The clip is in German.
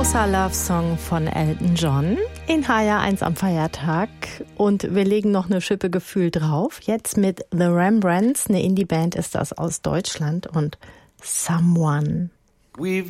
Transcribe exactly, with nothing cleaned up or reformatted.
großer Love-Song von Elton John in H R eins am Feiertag. Und wir legen noch eine Schippe Gefühl drauf. Jetzt mit The Rembrandts, eine Indie-Band ist das aus Deutschland, und Someone. We've